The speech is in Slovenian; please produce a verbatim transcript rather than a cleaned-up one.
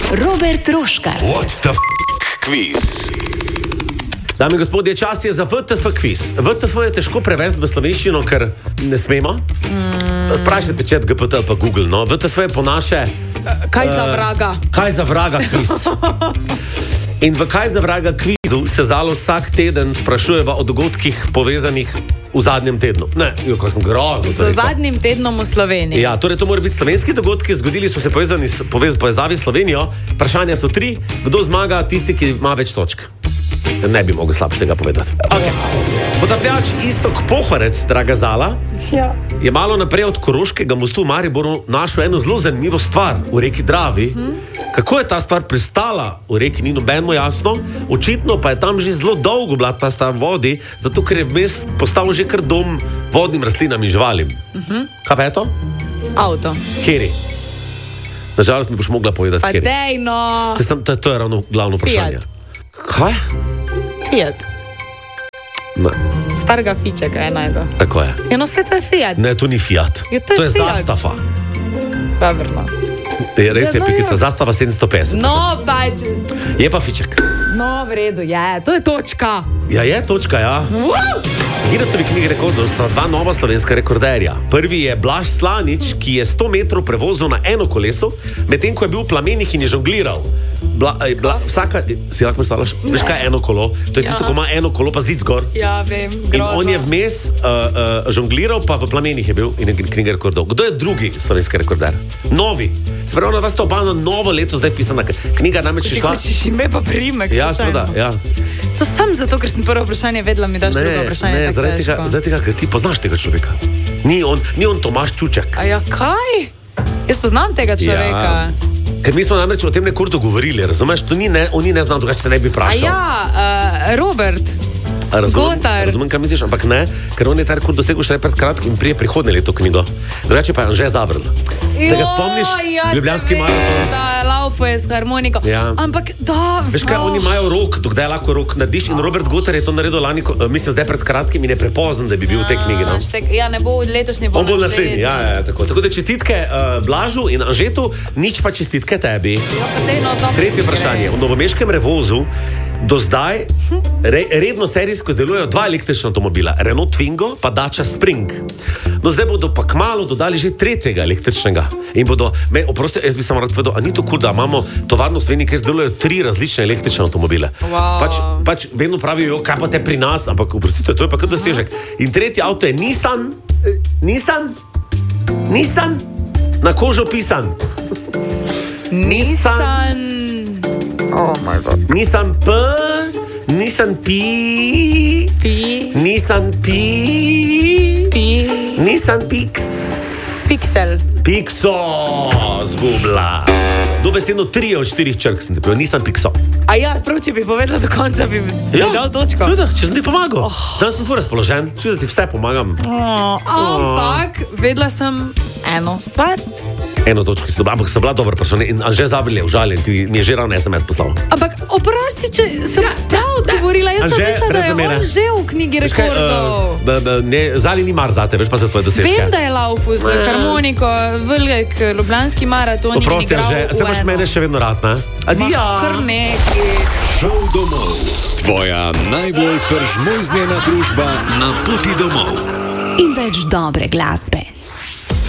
Robert Roškar. What the f*** quiz? Dame in gospodje, čas je za V T F kviz. V T F je težko prevesti v slovenščino, ker ne smemo. Mm. Vprašajte chat G P T ali pa Google. No? V T F je po naše... Kaj za vraga? Uh, kaj za vraga kviz? In v Kaj za vraga kvizu se Zalo vsak teden sprašujeva o dogodkih povezanih v zadnjem tednu. Ne, jo, ko sem grozno. Z zadnjim tednom v Sloveniji. Ja, torej to mora biti slovenski dogodki, zgodili so se povezani s povez, povezavi s Slovenijo. Vprašanja so tri. Kdo zmaga? Tisti, ki ima več točk. Ne bi mogel slabše tega povedati. Okay. Potapljač Iztok Pohorec, draga Zala, ja. je malo naprej od Koroškega mostu v Mariboru našel eno zelo zanimivo stvar v reki Dravi. Hmm? Kako je ta stvar pristala v reki, ni nobeno jasno. Očitno pa je tam že zelo dolgo bila ta stvar vodi, zato ker je vmes postal že kar dom vodnim rastlinam in živalim. Uh-huh. Kaj pa je to? Avto. Kjeri? Nažalost mi boš mogla povedati, pa kjeri. Pa dejno. Se sem, to, to je ravno glavno vprašanje. Fiat. Kaj? Fiat. Ne. Starega fičeka je najdo. Tako je. Eno sve to je Fiat. Ne, to ni Fiat. Je, to je, to je Fiat. Zastava. Dobrno. Je, res je no, pikica, Zastava sedemsto petdeset. No, pač. Je pa fiček. No, v redu, je. To je točka. Ja, je točka, ja. Wow! Guinnessovi knjigi rekordov sta dva nova slovenska rekorderja. Prvi je Blaž Slanič, ki je sto metrov prevozil na eno koleso, medtem ko je bil v plamenih in je žongliral. Bla, bla, vsaka, si lahko predstavljaš, veš kaj je eno kolo? To je tisto, ja. Ko ima eno kolo pa zid zgor. Ja, vem, grozno. In on je vmes uh, uh, žongliral, pa v plamenih je bil in je knjiga rekordov. Kdo je drugi slovenski rekorder? Novi. Spravo na vas to obano novo leto zdaj pisana knjiga, namreč je šla... Ti hočeš ime pa primek. Ja, seveda, ja. To sam zato, ker sem prvo vprašanje vedela, mi daš drugo vprašanje. Ne, zaradi tega, zaradi tega, ker ti poznaš tega človeka. Ni on, ni on Tomaž Čuček. A ja, kaj? Jaz poznam tega človeka. Ja. Ker mi smo namreč o tem rekordu govorili, razumeš? To ni ne, on ni ne znal, drugače se ne bi vprašal. A ja, uh, Robert. Razumem, Gotar. razumem, kaj misliš, ampak ne, ker on je ta rekord dosegel še pred kratkim in prije prihodne leto knjigo. Drugače pa je Anže Zavrl. Se ga spomniš? Ja, Ljubljanski maraton. Da, laufu je s harmoniko. Ja. Ampak da... Veš kaj, oni imajo rok, dokdaj lahko rok narediš in Robert Gotar je to naredil lani, mislim, zdaj pred kratkim in je prepozen, da bi bil v tej knjigi. No? Ja, ne bo letošnji, bo on bo naslednji. Ja, ja, tako. Tako da čestitke uh, Blažu in Anžetu, nič pa čestitke tebi. Ja, tretje vprašanje. V novomeškem Revozu do zdaj re, redno serijsko delujejo dva električna avtomobila, Renault Twingo pa Dacia Spring. No zdaj bodo pa kmalu dodali že tretjega električnega. In bodo, me, oprosti, jaz bi samo rad povedal, a ni to kul, da imamo tovarno v Sloveniji, kjer delujejo tri različne električne avtomobile. Wow. Pač, pač vedno pravijo, jo, kaj pa te pri nas, ampak oprostite, to je pa kar dosežek. In tretji avto je Nissan, eh, Nissan, Nissan, na kožo pisan. Nissan. Oh my god. Nissan P, Nissan P, P, Nissan P, P, Nissan Pix, Pixel. Pixo, zgubla. Dobesedno tri od štirih črk sem te povedal, Nissan Pixo. A ja, prav, če bi povedala do konca, bi ja, dal točko. Seveda, če sem ti pomagal. Oh. Danes sem ful razpoložen, čuj, da ti vse pomagam. Oh, ampak, vedela sem eno stvar. Eno točko si dobil, ampak sem bila dobra vprašanja in Anže Zavrl je užaljen, ti mi je že ravno S M S poslal. Ampak, oprosti, če sem ja, prav odgovorila, jaz sem mislila, da je on že v knjigi rekordov. Kaj, uh, ne, Zali ni mar zate, veš pa za tvoje dosežke. Vem, da je laufu z harmoniko, velik ljubljanski maraton. Oprosti, Anže, se imaš mene še vedno rad, ne? Adija! Kar neki. Šov domov. Tvoja najbolj pržmoznjena družba na poti domov. In več dobre glasbe.